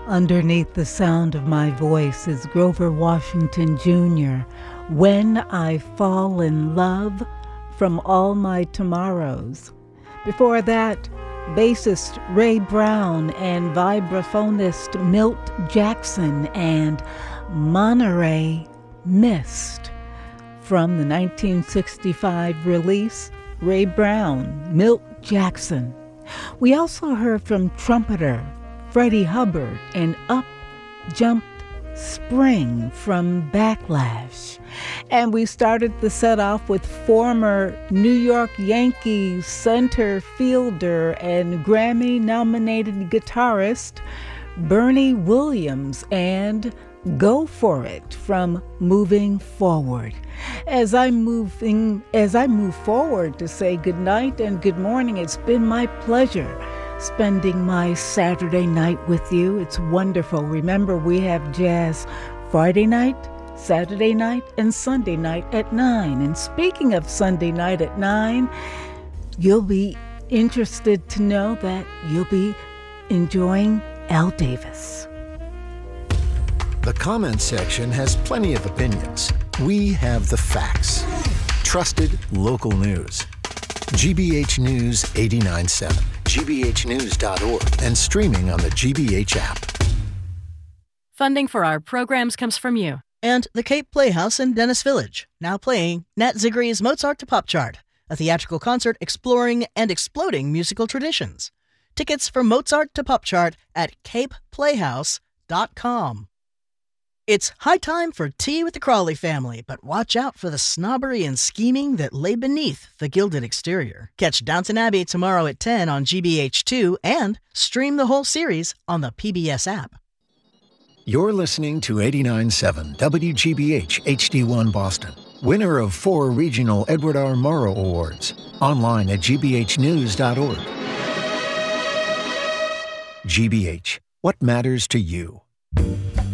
Underneath the sound of my voice is Grover Washington Jr. When I Fall in Love from All My Tomorrows. Before that, bassist Ray Brown and vibraphonist Milt Jackson and Monterey Mist. From the 1965 release, Ray Brown, Milt Jackson. We also heard from trumpeter Freddie Hubbard and Up Jumped Spring from Backlash. And we started the set off with former New York Yankees center fielder and Grammy-nominated guitarist Bernie Williams and Go For It from Moving Forward. As I move forward to say good night and good morning, it's been my pleasure spending my Saturday night with you. It's wonderful. Remember, we have jazz Friday night, Saturday night, and Sunday night at 9. And speaking of Sunday night at 9, you'll be interested to know that you'll be enjoying Al Davis. The comments section has plenty of opinions. We have the facts. Trusted local news. GBH News 89.7, gbhnews.org, and streaming on the GBH app. Funding for our programs comes from you. And the Cape Playhouse in Dennis Village, now playing Nat Zigri's Mozart to Pop Chart, a theatrical concert exploring and exploding musical traditions. Tickets for Mozart to Pop Chart at capeplayhouse.com. It's high time for tea with the Crawley family, but watch out for the snobbery and scheming that lay beneath the gilded exterior. Catch Downton Abbey tomorrow at 10 on GBH2 and stream the whole series on the PBS app. You're listening to 89.7 WGBH HD1 Boston, winner of 4 regional Edward R. Murrow Awards. Online at gbhnews.org. GBH, what matters to you?